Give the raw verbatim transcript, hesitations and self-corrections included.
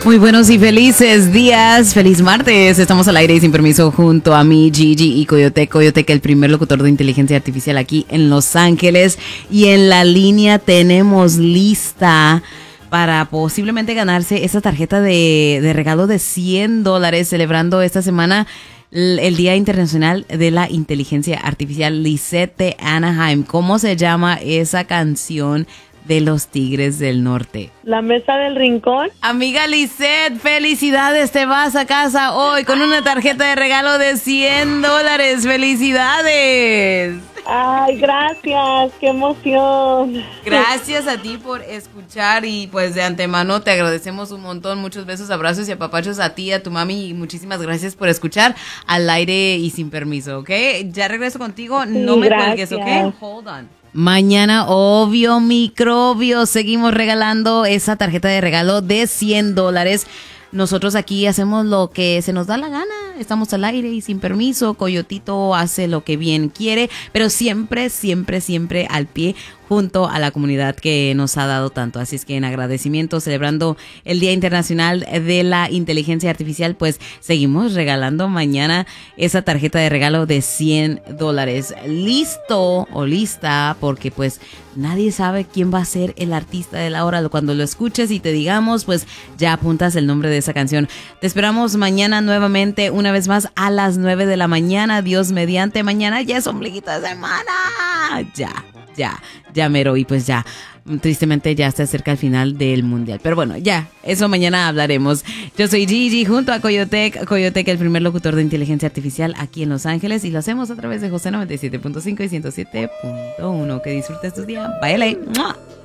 Muy buenos y felices días, feliz martes. Estamos al aire y sin permiso junto a mí, Gigi y Coyote. Coyote, que el primer locutor de inteligencia artificial aquí en Los Ángeles. Y en la línea tenemos lista para posiblemente ganarse esa tarjeta de, de regalo de cien dólares, celebrando esta semana el Día Internacional de la Inteligencia Artificial. Lisette de Anaheim, ¿cómo se llama esa canción de los Tigres del Norte? La Mesa del Rincón. Amiga Lisette, felicidades, te vas a casa hoy con una tarjeta de regalo de cien dólares. ¡Felicidades! Ay, gracias, qué emoción. Gracias a ti por escuchar y pues de antemano te agradecemos un montón. Muchos besos, abrazos y apapachos a ti, a tu mami, y muchísimas gracias por escuchar al aire y sin permiso, ¿ok? Ya regreso contigo, no Sí, me gracias. cuelgues, ¿ok? Hold on. Mañana, obvio, microbios, seguimos regalando esa tarjeta de regalo de cien dólares. Nosotros aquí hacemos lo que se nos da la gana, estamos al aire y sin permiso. Coyotito hace lo que bien quiere, pero siempre, siempre, siempre al pie junto a la comunidad que nos ha dado tanto. Así es que en agradecimiento, celebrando el Día Internacional de la Inteligencia Artificial, pues seguimos regalando mañana esa tarjeta de regalo de cien dólares. Listo o lista, porque pues nadie sabe quién va a ser el artista de la hora. Cuando lo escuches y te digamos, pues ya apuntas el nombre de esa canción. Te esperamos mañana nuevamente, una vez más a las nueve de la mañana. Dios mediante, mañana ya es ombliguito de semana. Ya, ya, ya mero, y pues ya, tristemente ya se acerca el final del mundial. Pero bueno, ya, eso mañana hablaremos. Yo soy Gigi junto a Coyotec, Coyotec, el primer locutor de inteligencia artificial aquí en Los Ángeles, y lo hacemos a través de José noventa y siete punto cinco y ciento siete punto uno. Que disfrutes tu día. Bye. ¡Mua!